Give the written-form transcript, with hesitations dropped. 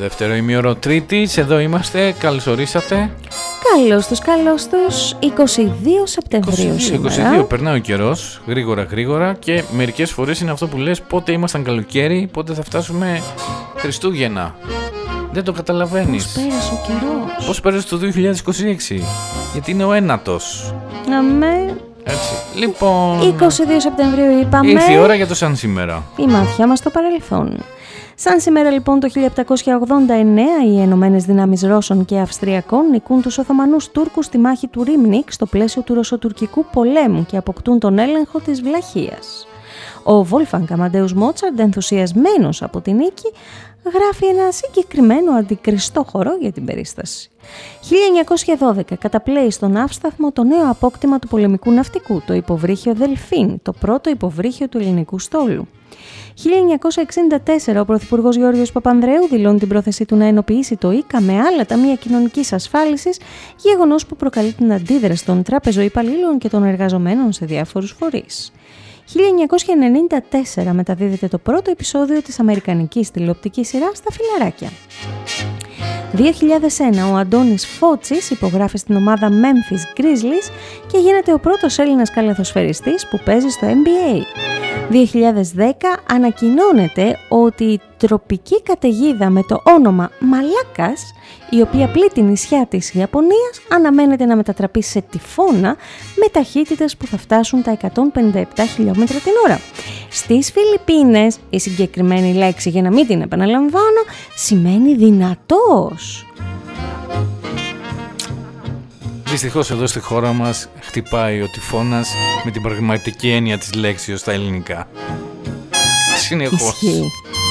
Δεύτερο ημίωρο Τρίτης, εδώ είμαστε, καλώς ορίσατε. Καλώς τους, 22 Σεπτεμβρίου 22, περνάει ο καιρός, γρήγορα και μερικές φορές είναι αυτό που λες, πότε ήμασταν καλοκαίρι, πότε θα φτάσουμε Χριστούγεννα. Δεν το καταλαβαίνεις. Πώς πέρασε ο καιρός. Πώς πέρασε το 2026, γιατί είναι ο ένατος. Αμέ. Έτσι, λοιπόν... 22 Σεπτεμβρίου είπαμε. Ήρθε η ώρα για το σαν σήμερα. Η μάτια μας στο παρελθόν. Σαν σήμερα λοιπόν το 1789 οι Ενωμένες Δυνάμεις Ρώσων και Αυστριακών νικούν τους Οθωμανούς Τούρκους στη μάχη του Ρίμνικ στο πλαίσιο του Ρωσοτουρκικού πολέμου και αποκτούν τον έλεγχο της Βλαχίας. Ο Βόλφανγκ Αμαντέους Μότσαρντ, ενθουσιασμένος από την νίκη, γράφει ένα συγκεκριμένο αντικριστόχωρο για την περίσταση. 1912 καταπλέει στον Αύσταθμο το νέο απόκτημα του πολεμικού ναυτικού, το υποβρύχιο Δελφίν, το πρώτο υποβρύχιο του ελληνικού στόλου. 1964 ο Πρωθυπουργός Γιώργος Παπανδρέου δηλώνει την πρόθεσή του να ενοποιήσει το ΙΚΑ με άλλα ταμεία κοινωνικής ασφάλισης, γεγονός που προκαλεί την αντίδραση των τραπεζοϊπαλλήλων και των εργαζομένων σε διάφορους φορείς. 1994 μεταδίδεται το πρώτο επεισόδιο της αμερικανικής τηλεοπτικής σειράς «Τα Φιλαράκια». 2001 ο Αντώνης Φώτσης υπογράφει στην ομάδα Memphis Grizzlies και γίνεται ο πρώτος Έλληνας καλαθοσφαιριστής που παίζει στο NBA. 2010 ανακοινώνεται ότι η τροπική καταιγίδα με το όνομα Μαλάκας, η οποία πλήττει νησιά της Ιαπωνίας, αναμένεται να μετατραπεί σε τυφώνα με ταχύτητες που θα φτάσουν τα 157 χιλιόμετρα την ώρα. Στις Φιλιππίνες, η συγκεκριμένη λέξη, για να μην την επαναλαμβάνω, σημαίνει δυνατός. Δυστυχώς εδώ στη χώρα μας χτυπάει ο τυφώνας με την πραγματική έννοια της λέξης στα ελληνικά. Συνεχώς. Ισχύει.